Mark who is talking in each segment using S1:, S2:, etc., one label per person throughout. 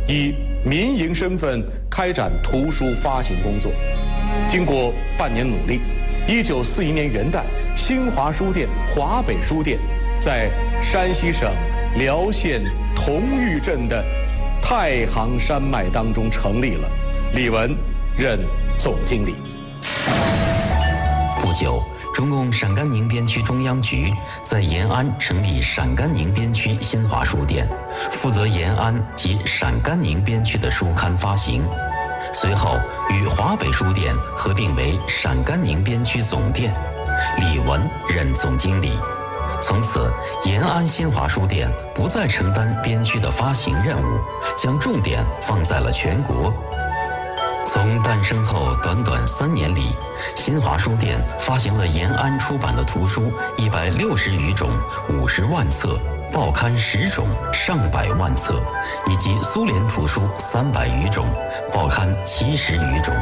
S1: 以民营身份开展图书发行工作。经过半年努力，1941年元旦，新华书店华北书店在山西省辽县同峪镇的太行山脉当中成立了，李文任总经理。
S2: 不久，中共陕甘宁边区中央局在延安成立陕甘宁边区新华书店，负责延安及陕甘宁边区的书刊发行。随后与华北书店合并为陕甘宁边区总店，李文任总经理。从此，延安新华书店不再承担边区的发行任务，将重点放在了全国。从诞生后短短3年里，新华书店发行了延安出版的图书160余种，50万册，报刊10种，上百万册，以及苏联图书300余种，报刊70余种。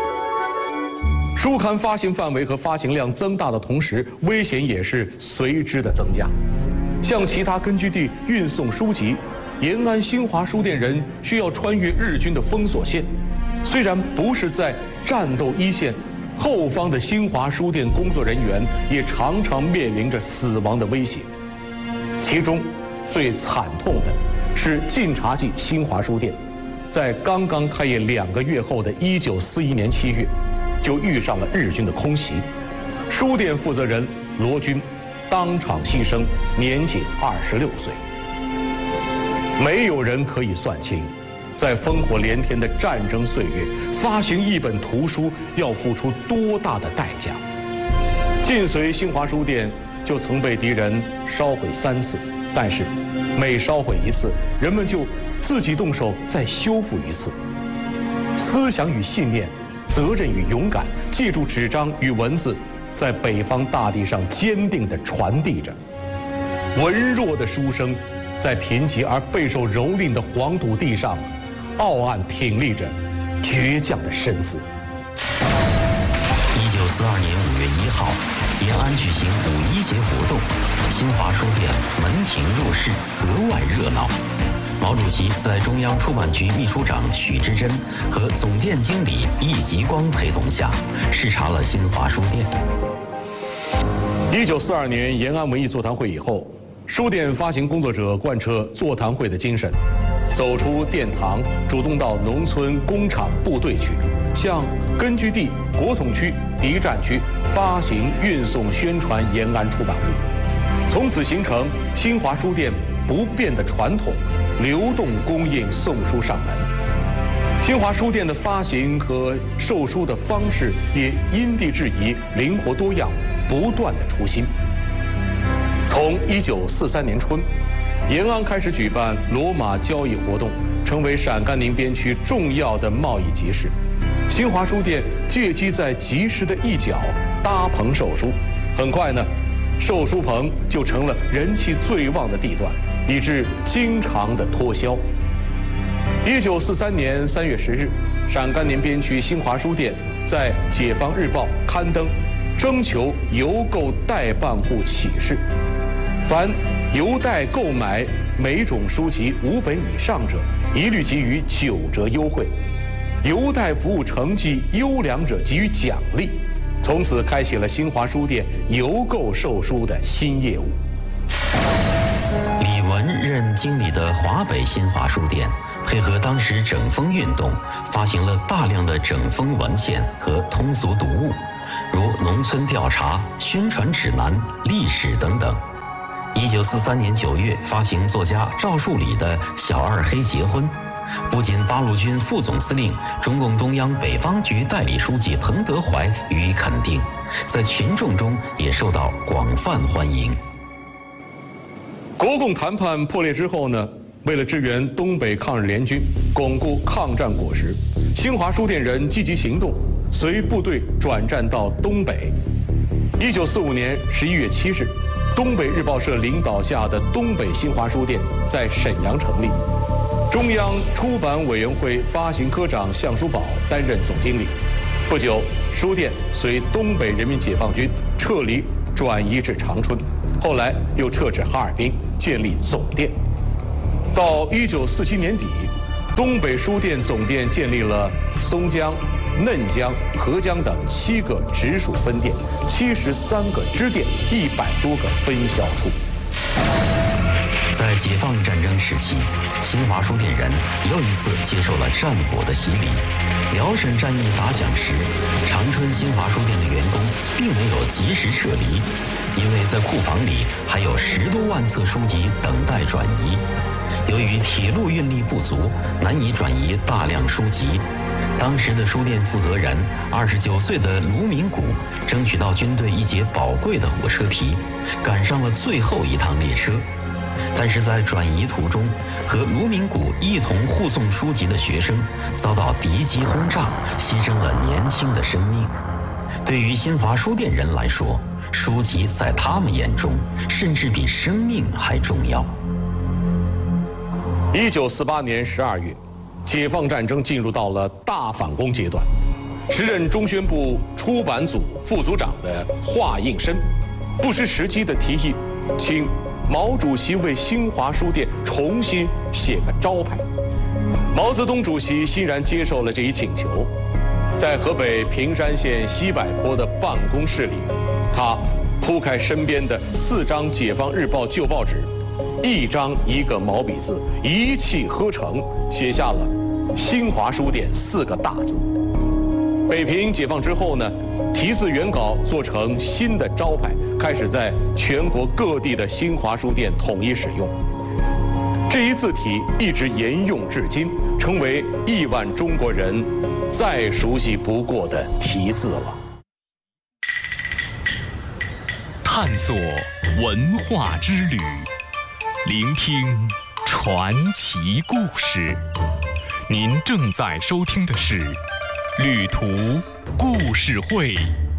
S1: 书刊发行范围和发行量增大的同时，危险也是随之的增加。向其他根据地运送书籍，延安新华书店人需要穿越日军的封锁线。虽然不是在战斗一线，后方的新华书店工作人员也常常面临着死亡的威胁。其中最惨痛的是晋察冀新华书店，在刚刚开业2个月后的1941年7月，就遇上了日军的空袭，书店负责人罗军当场牺牲，年仅26岁。没有人可以算清，在烽火连天的战争岁月，发行一本图书要付出多大的代价。晋绥新华书店就曾被敌人烧毁3次，但是每烧毁1次，人们就自己动手再修复1次。思想与信念，责任与勇敢，记住纸张与文字，在北方大地上坚定地传递着。文弱的书生，在贫瘠而备受蹂躏的黄土地上，傲岸挺立着倔强的身姿。
S2: 1942年5月1号，延安举行5·1节活动，新华书店门庭若市，格外热闹。毛主席在中央出版局秘书长许之真和总店经理易吉光陪同下，视察了新华书店。
S1: 1942年延安文艺座谈会以后，书店发行工作者贯彻座谈会的精神，走出殿堂，主动到农村、工厂、部队去，向根据地、国统区、敌占区发行、运送、宣传延安出版物，从此形成新华书店不变的传统，流动供应送书上门。新华书店的发行和售书的方式也因地制宜，灵活多样，不断的出新。从1943年春，延安开始举办骡马交易活动，成为陕甘宁边区重要的贸易集市。新华书店借机在集市的一角搭棚售书，很快呢，售书棚就成了人气最旺的地段，以致经常的脱销。1943年3月10日，陕甘宁边区新华书店在《解放日报》刊登征求邮购代办户启事，凡邮代购买每种书籍5本以上者，一律给予9折优惠；邮代服务成绩优良者给予奖励。从此开启了新华书店邮购售书的新业务。
S2: 李文任经理的华北新华书店，配合当时整风运动，发行了大量的整风文献和通俗读物，如农村调查、宣传指南、历史等等。1943年9月发行作家赵树理的《小二黑结婚》，不仅八路军副总司令、中共中央北方局代理书记彭德怀予以肯定，在群众中也受到广泛欢迎。
S1: 国共谈判破裂之后呢，为了支援东北抗日联军，巩固抗战果实，新华书店人积极行动，随部队转战到东北。1945年11月7日，东北日报社领导下的东北新华书店在沈阳成立，中央出版委员会发行科长项书宝担任总经理。不久，书店随东北人民解放军撤离，转移至长春，后来又撤至哈尔滨，建立总店。到1947年底， 东北书店总店建立了松江、嫩江、合江等7个直属分店，73个支店，100多个分销处。
S2: 在解放战争时期，新华书店人又一次接受了战火的洗礼。辽沈战役打响时，长春新华书店的员工并没有及时撤离，因为在库房里还有10多万册书籍等待转移。由于铁路运力不足，难以转移大量书籍。当时的书店负责人29岁的卢明谷争取到军队一节宝贵的火车皮，赶上了最后一趟列车。但是在转移途中，和卢明谷一同护送书籍的学生遭到敌机轰炸，牺牲了年轻的生命。对于新华书店人来说，书籍在他们眼中甚至比生命还重要。
S1: 1948年12月，解放战争进入到了大反攻阶段。时任中宣部出版组副组长的华应申，不失时机地提议，请毛主席为新华书店重新写个招牌。毛泽东主席欣然接受了这一请求。在河北平山县西柏坡的办公室里，他铺开身边的4张解放日报旧报纸，一张一个毛笔字，一气呵成写下了新华书店4个大字。北平解放之后呢，题字原稿做成新的招牌，开始在全国各地的新华书店统一使用。这一字体一直沿用至今，成为亿万中国人再熟悉不过的题字了。
S3: 探索文化之旅，聆听传奇故事。您正在收听的是旅途故事会。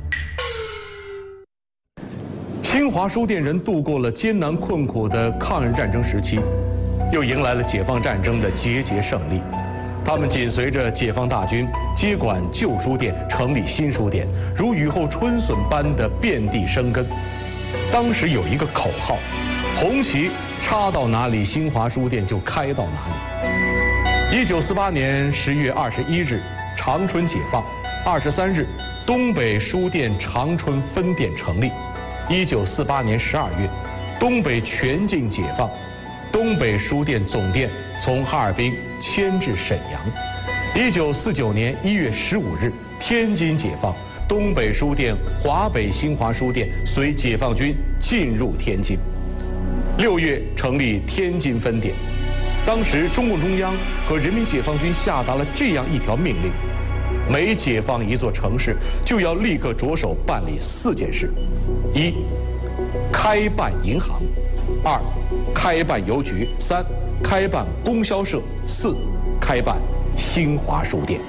S1: 新华书店人度过了艰难困苦的抗日战争时期，又迎来了解放战争的节节胜利。他们紧随着解放大军，接管旧书店，成立新书店，如雨后春笋般的遍地生根。当时有一个口号：红旗插到哪里，新华书店就开到哪里。1948年10月21日，长春解放；23日，东北书店长春分店成立。1948年12月，东北全境解放，东北书店总店从哈尔滨迁至沈阳。1949年1月15日，天津解放，东北书店、华北新华书店随解放军进入天津。6月成立天津分店。当时中共中央和人民解放军下达了这样一条命令：每解放一座城市，就要立刻着手办理4件事：1. 开办银行；2. 开办邮局；3. 开办供销社；4. 开办新华书店。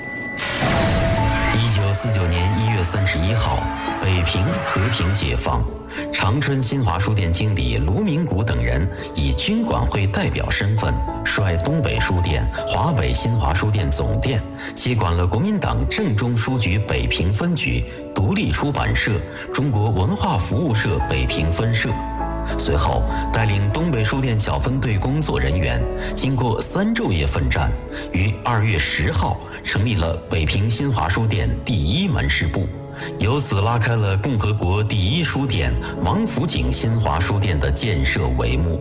S2: 1949年1月31号，北平和平解放。长春新华书店经理卢明谷等人以军管会代表身份，率东北书店、华北新华书店总店接管了国民党政中书局北平分局、独立出版社、中国文化服务社北平分社。随后，带领东北书店小分队工作人员，经过3昼夜奋战，于2月10号成立了北平新华书店第1门市部。由此拉开了共和国第1书店王府井新华书店的建设帷幕。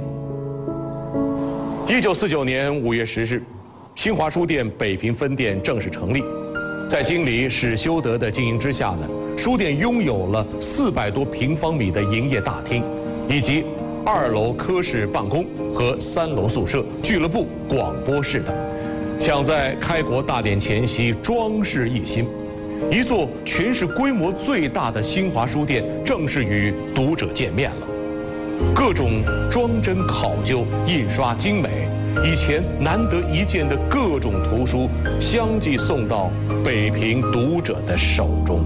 S1: 1949年5月10日，新华书店北平分店正式成立。在经理史修德的经营之下呢，书店拥有了400多平方米的营业大厅，以及2楼科室办公和3楼宿舍、俱乐部、广播室等，抢在开国大典前夕装饰一新。一座全市规模最大的新华书店正式与读者见面了。各种装帧考究、印刷精美，以前难得一见的各种图书相继送到北平读者的手中。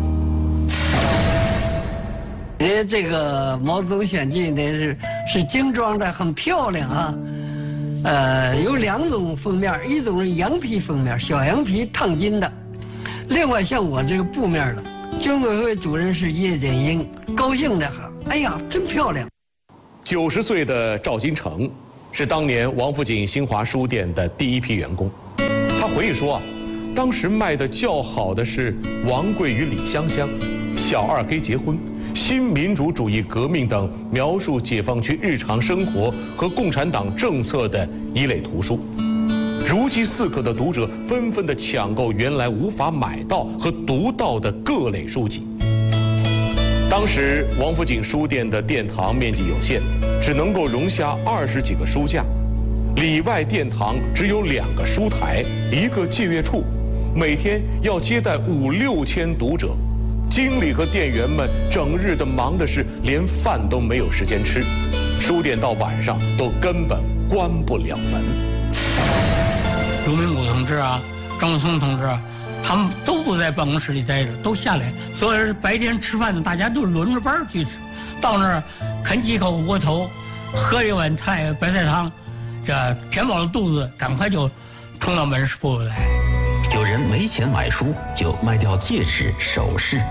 S4: 这个毛泽东选集呢是精装的，很漂亮啊。有2种封面，一种是羊皮封面，小羊皮烫金的。另外像我这个布面的，军委会主任是叶剑英，高兴的很，哎呀，真漂亮。
S1: 90岁的赵金成是当年王府井新华书店的第1批员工。 回忆说啊，当时卖的较好的是王贵与李香香、小二黑结婚、新民主主义革命等描述解放区日常生活和共产党政策的一类图书。如饥似渴的读者纷纷地抢购原来无法买到和读到的各类书籍。当时王府井书店的殿堂面积有限，只能够容下20几个书架，里外殿堂只有2个书台、1个借阅处，每天要接待5、6千读者。经理和店员们整日的忙的是连饭都没有时间吃，书店到晚上都根本关不了门。
S5: 刘明谷同志啊，张松同志啊，他们都不在办公室里待着，都下来。所以白天吃饭的大家都轮着班去吃，到那儿啃几口窝头，喝一碗白菜汤，这填饱了肚子，赶快就冲到门市部来。
S2: 有人没钱买书，就卖掉戒指、首饰。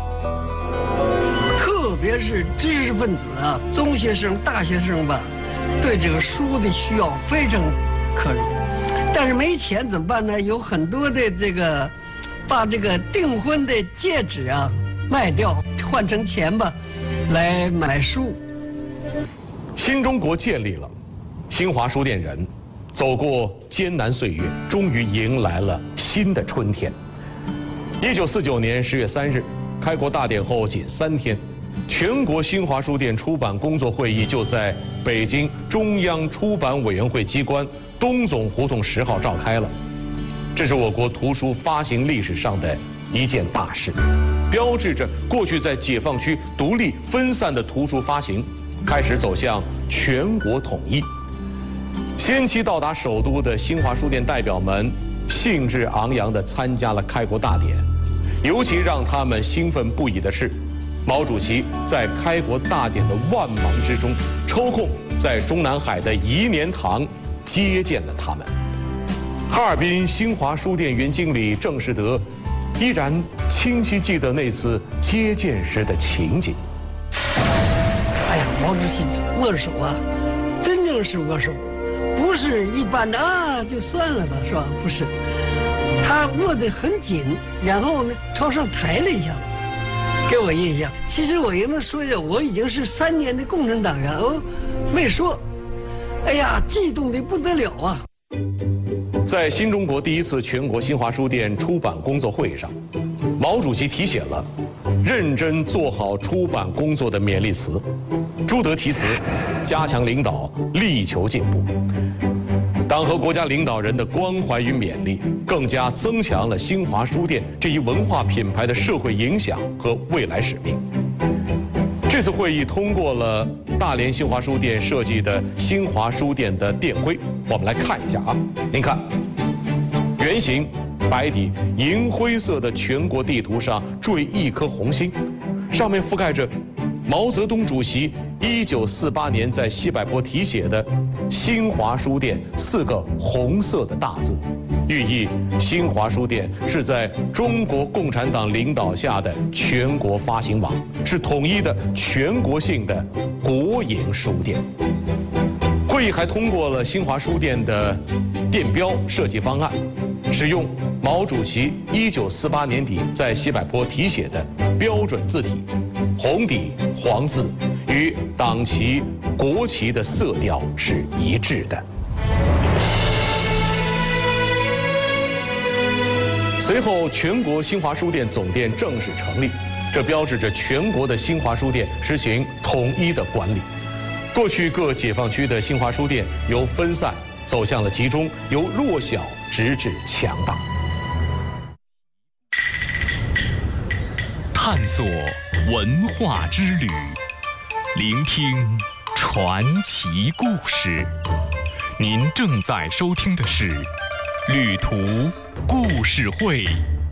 S4: 特别是知识分子啊，中学生、大学生吧，对这个书的需要非常可怜。但是没钱怎么办呢？有很多的这个，把这个订婚的戒指啊卖掉，换成钱吧，来买书。
S1: 新中国建立了，新华书店人走过艰难岁月，终于迎来了新的春天。1949年10月3日，开国大典后仅3天，全国新华书店出版工作会议就在北京中央出版委员会机关东总胡同10号召开了。这是我国图书发行历史上的一件大事，标志着过去在解放区独立分散的图书发行开始走向全国统一。先期到达首都的新华书店代表们兴致昂扬地参加了开国大典。尤其让他们兴奋不已的是，毛主席在开国大典的万忙之中，抽空在中南海的颐年堂接见了他们。哈尔滨新华书店原经理郑士德依然清晰记得那次接见时的情景。
S4: 哎呀，毛主席握手啊，真正是握手，不是一般的啊就算了吧，是吧？不是，他握得很紧，然后呢朝上抬了一下，给我印象。其实我应该说一下，我已经是3年的共产党员哦，没说。哎呀，激动得不得了啊！
S1: 在新中国第1次全国新华书店出版工作会上，毛主席题写了认真做好出版工作的勉励词，朱德题词，加强领导，力求进步。党和国家领导人的关怀与勉励，更加增强了新华书店这一文化品牌的社会影响和未来使命。这次会议通过了大连新华书店设计的新华书店的店徽，我们来看一下啊。您看，圆形白底银灰色的全国地图上缀一颗红星，上面覆盖着毛泽东主席1948年在西柏坡题写的新华书店4个红色的大字，寓意新华书店是在中国共产党领导下的全国发行网，是统一的全国性的国营书店。会议还通过了新华书店的店标设计方案，使用毛主席1948年底在西柏坡题写的标准字体，红底黄字，与党旗、国旗的色调是一致的。随后，全国新华书店总店正式成立，这标志着全国的新华书店实行统一的管理。过去各解放区的新华书店由分散走向了集中，由弱小直至强大。
S3: 探索文化之旅，聆听传奇故事。您正在收听的是《旅途故事会》。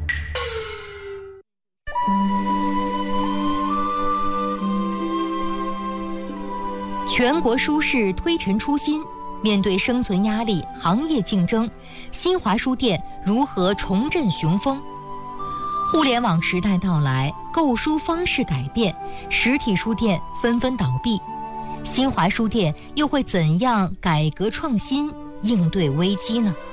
S6: 全国书市推陈出新，面对生存压力、行业竞争，新华书店如何重振雄风？互联网时代到来，购书方式改变，实体书店纷纷倒闭，新华书店又会怎样改革创新，应对危机呢？